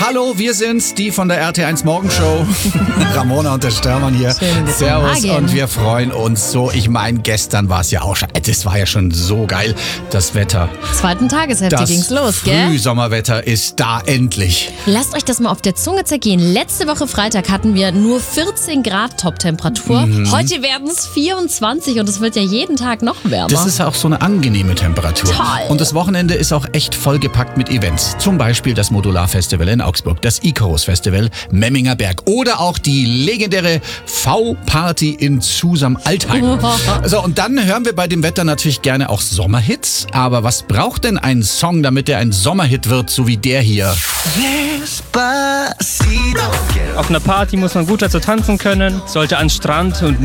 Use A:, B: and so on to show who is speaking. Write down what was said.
A: Hallo, wir sind's, die von der RT1 Morgenshow. Ramona und der Störmann hier. Servus und wir freuen uns so. Ich meine, gestern war es ja auch schon, das war ja schon so geil, das Wetter.
B: Zweiten Tageshälfte ging's los, gell?
A: Frühsommerwetter ist da endlich.
B: Lasst euch das mal auf der Zunge zergehen. Letzte Woche Freitag hatten wir nur 14 Grad Top-Temperatur. Heute werden es 24 und es wird ja jeden Tag noch wärmer.
A: Das ist auch so eine angenehme Temperatur.
B: Toll.
A: Und das Wochenende ist auch echt vollgepackt mit Events. Zum Beispiel das Modular-Festival in Augsburg, das Icarus-Festival Memminger Berg oder auch die legendäre V-Party in Zusam-Altheim. So, und dann hören wir bei dem Wetter natürlich gerne auch Sommerhits. Aber was braucht denn ein Song, damit er ein Sommerhit wird, so wie der hier?
C: Auf einer Party muss man gut dazu tanzen können, sollte an Strand und